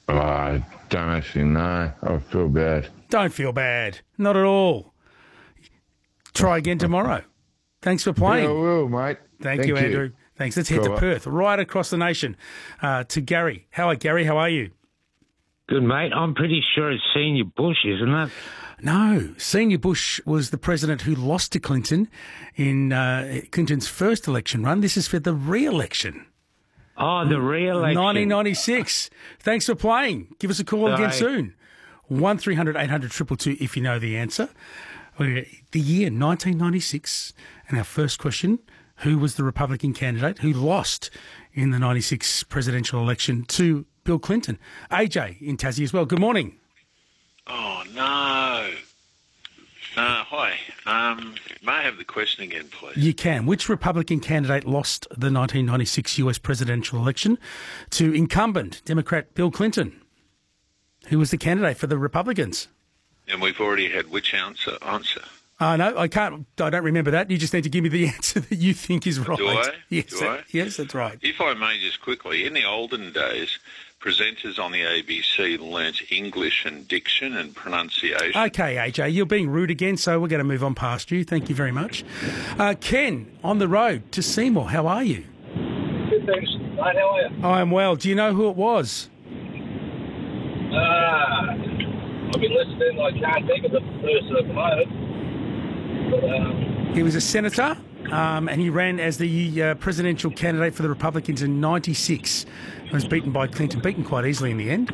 I don't actually know. I feel bad. Don't feel bad. Not at all. Try again tomorrow. Thanks for playing. Yeah, I will, mate. Thank you, Andrew. Thanks. Let's head to Perth, right across the nation, to Gary. How are you? Good, mate. I'm pretty sure it's Senior Bush, isn't it? No. Senior Bush was the president who lost to Clinton in Clinton's first election run. This is for the re-election. Oh, the re-election. 1996. Thanks for playing. Give us a call again soon. 1300 800 222 if you know the answer. The year 1996. And our first question, who was the Republican candidate who lost in the 96 presidential election to Bill Clinton? AJ in Tassie as well. Good morning. Oh, no. Hi. May I have the question again, please? You can. Which Republican candidate lost the 1996 US presidential election to incumbent Democrat Bill Clinton? Who was the candidate for the Republicans? And we've already had which answer? No, I can't. I don't remember that. You just need to give me the answer that you think is right. Do I? Yes, yes, that's right. If I may just quickly, in the olden days, presenters on the ABC learnt English and diction and pronunciation. Okay, AJ, you're being rude again, so we're going to move on past you. Thank you very much. Ken, on the road to Seymour, how are you? Good, thanks. Mate, how are you? I am well. Do you know who it was? I've been listening. I can't think of the person at the moment. He was a senator, and he ran as the presidential candidate for the Republicans in 96. He was beaten by Clinton, beaten quite easily in the end.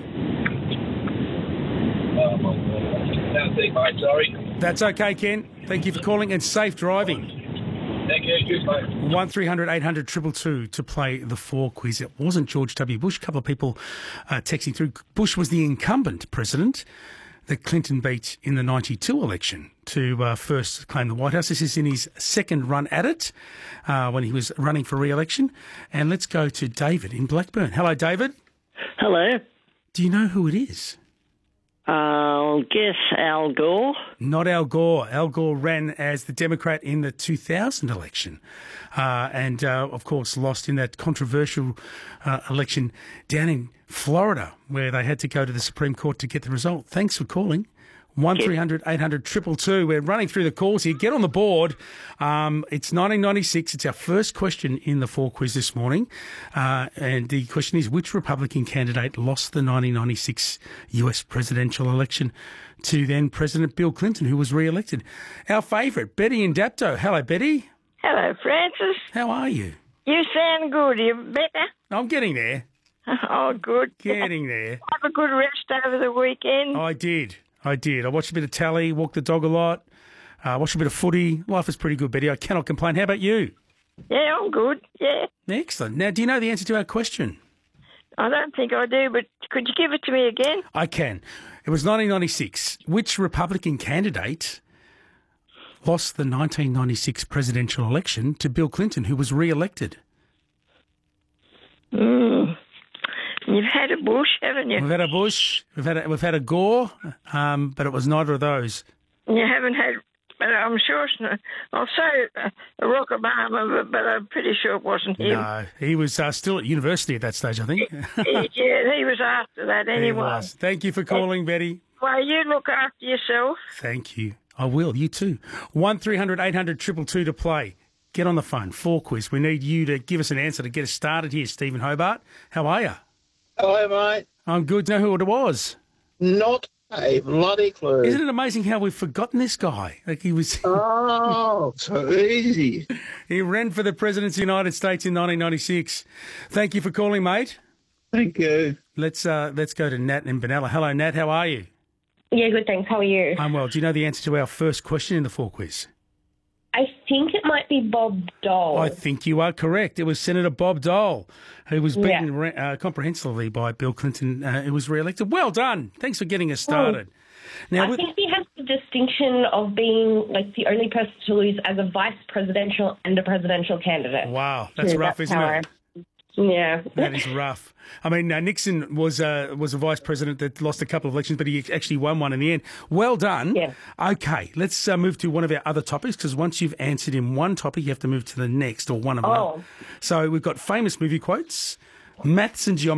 Oh, my God. Can't think, mate. Sorry. That's okay, Ken. Thank you for calling, and safe driving. Thank you. Good, mate. 1300 800 222 to play the 4 quiz. It wasn't George W. Bush. A couple of people texting through. Bush was the incumbent president that Clinton beat in the 92 election to first claim the White House. This is in his second run at it when he was running for re-election. And let's go to David in Blackburn. Hello, David. Hello. Do you know who it is? I'll guess Al Gore. Not Al Gore. Al Gore ran as the Democrat in the 2000 election and, of course, lost in that controversial election down in Florida where they had to go to the Supreme Court to get the result. Thanks for calling. 1300 800 222. We're running through the calls here. Get on the board. It's 1996. It's our first question in the 4 quiz this morning. And the question is, which Republican candidate lost the 1996 US presidential election to then President Bill Clinton, who was re-elected? Our favourite, Betty in Dapto. Hello, Betty. Hello, Francis. How are you? You sound good. You better? I'm getting there. Oh, good. Getting there. Have a good rest over the weekend. I did. I watched a bit of tally, walked the dog a lot, watched a bit of footy. Life is pretty good, Betty. I cannot complain. How about you? Yeah, I'm good. Yeah. Excellent. Now, do you know the answer to our question? I don't think I do, but could you give it to me again? I can. It was 1996. Which Republican candidate lost the 1996 presidential election to Bill Clinton, who was re-elected? You've had a Bush, haven't you? We've had a Bush. We've had a Gore, but it was neither of those. You haven't had, but I'm sure it's not. I'll say Barack Obama, but I'm pretty sure it wasn't him. No, he was still at university at that stage, I think. Yeah, he was after that anyway. He was. Thank you for calling, Betty. Well, you look after yourself. Thank you. I will. You too. 1300 800 222 to play. Get on the phone. 4 quiz. We need you to give us an answer to get us started here, Stephen Hobart. How are you? Hello, mate. I'm good. Know who it was? Not a bloody clue. Isn't it amazing how we've forgotten this guy? Like he was. Oh, so easy. He ran for the presidency of the United States in 1996. Thank you for calling, mate. Thank you. Let's go to Nat in Benalla. Hello, Nat. How are you? Yeah, good, thanks. How are you? I'm well. Do you know the answer to our first question in the 4 quiz? I think it might be Bob Dole. I think you are correct. It was Senator Bob Dole, who was beaten comprehensively by Bill Clinton, who was re-elected. Well done. Thanks for getting us started. Now, I think he has the distinction of being like the only person to lose as a vice presidential and a presidential candidate. Wow, that's rough, isn't it? Yeah. That is rough. I mean, Nixon was a vice president that lost a couple of elections, but he actually won one in the end. Well done. Yeah. Okay, let's move to one of our other topics, because once you've answered in one topic, you have to move to the next, or one of them. So we've got famous movie quotes, maths and geometry.